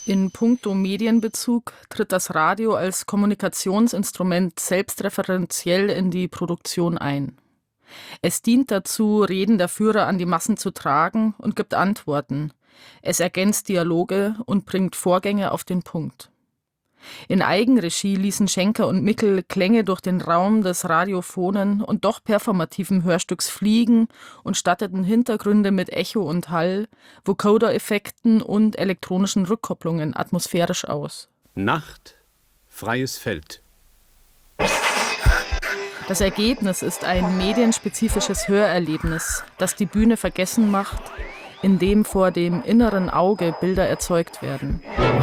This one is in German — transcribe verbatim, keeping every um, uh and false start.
In puncto Medienbezug tritt das Radio als Kommunikationsinstrument selbstreferenziell in die Produktion ein. Es dient dazu, Reden der Führer an die Massen zu tragen und gibt Antworten. Es ergänzt Dialoge und bringt Vorgänge auf den Punkt. In Eigenregie ließen Schenker und Mickel Klänge durch den Raum des radiophonen und doch performativen Hörstücks fliegen und statteten Hintergründe mit Echo und Hall, Vocoder-Effekten und elektronischen Rückkopplungen atmosphärisch aus. Nacht, freies Feld. Das Ergebnis ist ein medienspezifisches Hörerlebnis, das die Bühne vergessen macht, indem vor dem inneren Auge Bilder erzeugt werden.